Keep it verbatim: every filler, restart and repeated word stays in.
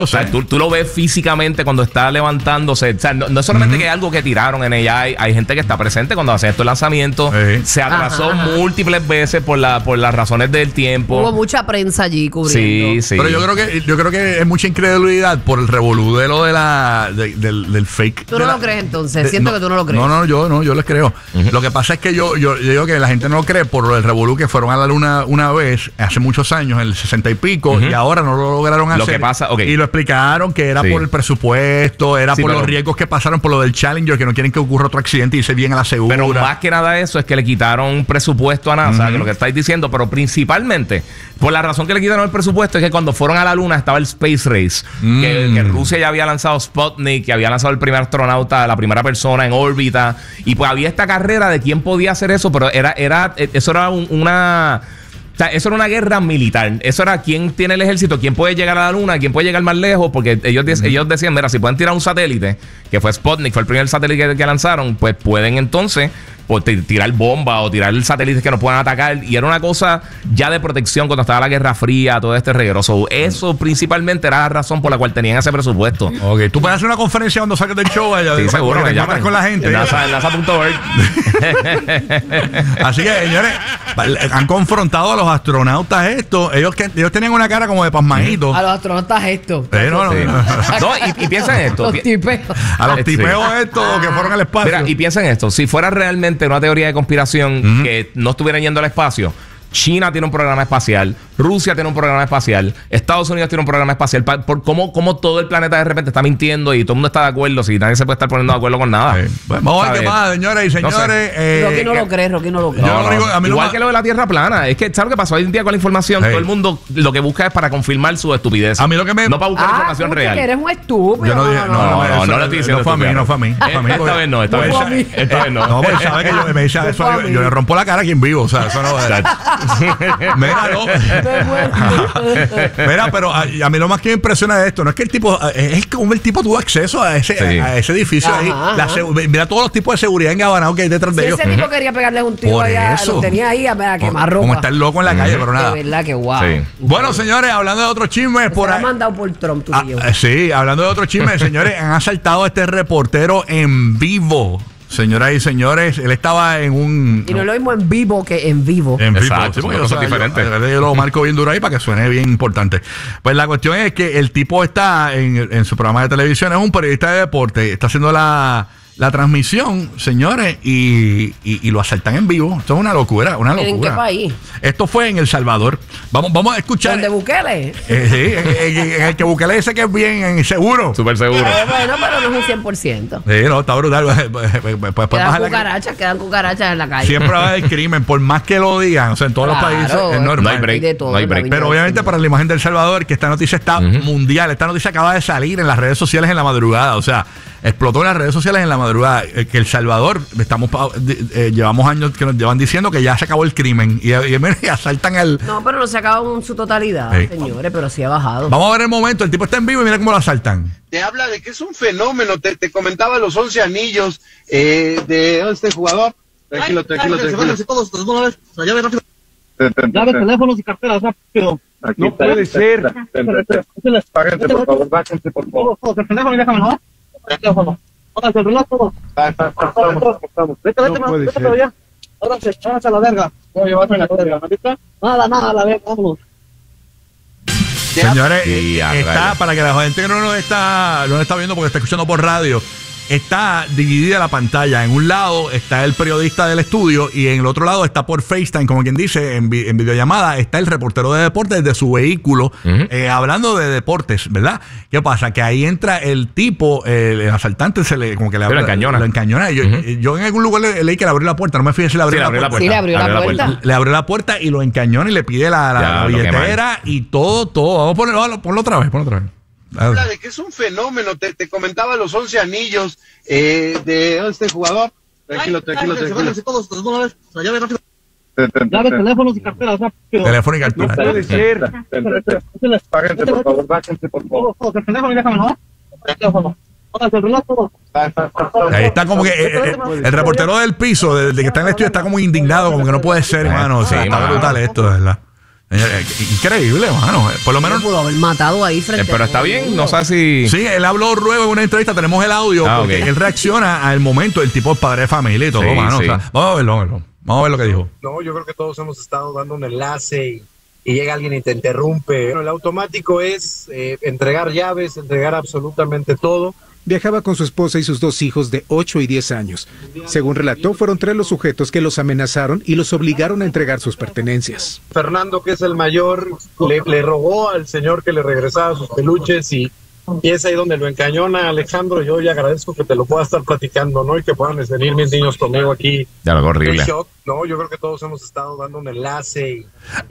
O sea, tú, tú lo ves físicamente cuando está levantándose. O sea, no, no es solamente uh-huh. que es algo que tiraron en ella. Hay, hay gente que está presente cuando hacen estos lanzamientos. Uh-huh. Se atrasó ajá, múltiples veces por, la, por las razones del tiempo. Hubo mucha prensa allí cubriendo. Sí, sí. Pero yo creo que yo creo que es mucha incredulidad por el revolú de lo de la, de, del, del fake. ¿Tú no la, lo crees entonces? De, Siento no, que tú no lo crees. No, no, yo no, yo les creo. Uh-huh. Lo que pasa es que yo, yo, yo digo que la gente no lo cree por el revolú que fueron a la luna una vez, hace muchos años, en el sesenta y pico, uh-huh. y ahora no lo lograron hacer. Lo que pasa, okay. Y lo explicaron que era sí. por el presupuesto, era sí, por pero, los riesgos que pasaron por lo del Challenger, que no quieren que ocurra otro accidente y se bien a la segura. Pero más que nada eso es que le quitaron presupuesto a NASA, uh-huh. que lo que estáis diciendo, pero principalmente por la razón que le quitaron el presupuesto es que cuando fueron a la luna estaba el Space Race, mm. que, que Rusia ya había lanzado Sputnik, que había lanzado el primer astronauta, la primera persona en órbita, y pues había esta carrera de quién podía hacer eso, pero era, era eso era un, una... O sea, eso era una guerra militar. Eso era quién tiene el ejército, quién puede llegar a la luna, quién puede llegar más lejos. Porque ellos, uh-huh. ellos decían, mira, si pueden tirar un satélite, que fue Sputnik, fue el primer satélite que, que lanzaron, pues pueden entonces pues, tirar bombas o tirar satélites que nos puedan atacar. Y era una cosa ya de protección cuando estaba la Guerra Fría, todo este reguero. So, eso principalmente era la razón por la cual tenían ese presupuesto. Ok, tú puedes hacer una conferencia cuando saques del show allá. Sí, seguro. Que llamas con la gente. En NASA, en NASA punto org. Así que, señores, han confrontado a los astronautas estos. Ellos que ellos tenían una cara como de pasmadito. A los astronautas estos. Eh, no, no, sí. no. no y, y piensa en esto. Los tipeos. A los tipeos sí. estos que fueron al espacio. Mira, y piensa en esto. Si fuera realmente una teoría de conspiración uh-huh. que no estuvieran yendo al espacio, China tiene un programa espacial, Rusia tiene un programa espacial, Estados Unidos tiene un programa espacial. Pa, por cómo, cómo todo el planeta de repente está mintiendo y todo el mundo está de acuerdo, si nadie se puede estar poniendo de acuerdo con nada. Sí. Bueno, vamos a ver qué pasa, señores y señores. No sé. eh, Rocky no lo cree, Rocky no lo cree. No, no, digo, a mí igual no que lo de la Tierra plana. Es que, ¿sabes lo que pasó hoy en día con la información? Hey. Todo el mundo lo que busca es para confirmar su estupidez. A mí lo que me... No para buscar ah, información real. Que eres un estúpido. Yo no dije... No, no, no, no lo estoy diciendo. No fue a mí, no fue a mí. Esta vez no, esta vez no. Esta vez no. No, pues sabe que yo me dice eso, yo le rompo la cara aquí en vivo. O sea, eso no... Mira, no. Mira, pero a, a mí lo más que me impresiona de esto no es que el tipo, es como el tipo tuvo acceso a ese, sí. a, a ese edificio ajá, ahí. La, mira todos los tipos de seguridad engabanados que hay detrás si de ellos. Ese tipo quería pegarle un tiro allá, lo tenía ahí a, a quemar ropa. Como está el loco en la calle, pero nada. De verdad que guau. Sí. Bueno, señores, hablando de otros chismes se por ahí. ha mandado por Trump, tú ah, sí, hablando de otros chismes, señores, han asaltado a este reportero en vivo. Señoras y señores, él estaba en un... Y no, no lo mismo en vivo que en vivo. En vivo, exacto, sí, porque son cosas yo, diferentes. Yo, yo lo marco bien duro ahí para que suene bien importante. Pues la cuestión es que el tipo está en, en su programa de televisión, es un periodista de deporte, está haciendo la... la transmisión, señores, y, y, y lo asaltan en vivo. Esto es una locura, una locura. ¿En qué país? Esto fue en El Salvador. Vamos, vamos a escuchar. ¿Dónde Bukele? Eh, sí, en, en, en el que Bukele dice que es bien en seguro. Súper seguro. Eh, bueno, pero no es un cien por ciento. Sí, no, está brutal. Pues, pues, quedan cucarachas, quedan cucarachas en la calle. Siempre va a haber crimen, por más que lo digan. O sea, en todos claro, los países es normal. No hay break. De todo, no hay break. Pero obviamente para la imagen de El Salvador, que esta noticia está uh-huh. mundial. Esta noticia acaba de salir en las redes sociales en la madrugada. O sea, explotó en las redes sociales en la madrugada. Eh, que El Salvador, estamos eh, llevamos años que nos llevan diciendo que ya se acabó el crimen. Y, y, y asaltan el... No, pero no se acabó en su totalidad, sí. señores, pero sí ha bajado. Vamos a ver el momento. El tipo está en vivo y mira cómo lo asaltan. Te habla de que es un fenómeno. Te, te comentaba los once anillos eh, de este jugador. Tranquilo, tranquilo, ay, tranquilo. Se todos, todos, una vez. O sea, llave rápido. Llave, teléfonos y carteras rápido. Aquí no está, puede está, ser. Páguense, por favor, bájense, por favor. El teléfono y déjame, ¿no? El teléfono. Pónganse el reloj, todo. Vete, vete, vete, vete, pero ya. Ábranse, ábranse a la verga. Voy a llevarme la verga, ¿no viste? Nada, nada, a la verga, vámonos. Señores, sí, está, para que la gente que no nos está, no nos está viendo porque está escuchando por radio, está dividida la pantalla. En un lado está el periodista del estudio y en el otro lado está por FaceTime, como quien dice, en, vi en videollamada, está el reportero de deportes desde su vehículo, uh-huh. eh, hablando de deportes, ¿verdad? ¿Qué pasa? Que ahí entra el tipo, el, el asaltante se le, como que le abre, lo encañona. Lo encañona. Yo, uh-huh. yo en algún lugar le, leí que le abrió la puerta, no me fijé si le abrió, sí, la, le abrió puerta. la puerta. Sí, le abrió la, la puerta. puerta. Le abrió la puerta y lo encañona y le pide la, la, ya, la billetera y todo, todo. Vamos a ponerlo, ponlo, ponlo otra vez, ponlo otra vez. Habla de que es un fenómeno. Te, te comentaba los once anillos eh, de este jugador. Tranquilo, ay, tranquilo, ay, tranquilo. Se todos, todos, una vez. O sea, llave rápido. Llave, teléfonos y carteras rápido. Teléfono y carteras. No puede ser. Páguense, por favor, bájense, por favor. El teléfono y déjame, ¿no? El teléfono. Pónganse el reloj, todo. Ahí está como que eh, eh, el reportero del piso, desde que está en el estudio, está como indignado, como que no puede ser, hermano. Sí, está brutal esto, ¿verdad? Increíble, mano. Por lo menos pudo haber matado ahí frente eh, pero a está todo el bien, mundo. no sé si... sí, él habló luego en una entrevista, tenemos el audio, Ah, porque ok. él reacciona al momento, el tipo es padre de familia y todo, Sí, mano. sí. O sea, vamos a verlo, vamos a verlo. Vamos a ver lo que dijo. No, yo creo que todos hemos estado dando un enlace y, y llega alguien y te interrumpe. Bueno, el automático es eh, entregar llaves, entregar absolutamente todo. Viajaba con su esposa y sus dos hijos de ocho y diez años. Según relató, fueron tres los sujetos que los amenazaron y los obligaron a entregar sus pertenencias. Fernando, que es el mayor, le, le rogó al señor que le regresara sus peluches y, y es ahí donde lo encañona Alejandro. Yo ya agradezco que te lo pueda estar platicando, ¿no? Y que puedan venir mis niños conmigo aquí. Ya lo horrible. El shock, no, yo creo que todos hemos estado dando un enlace y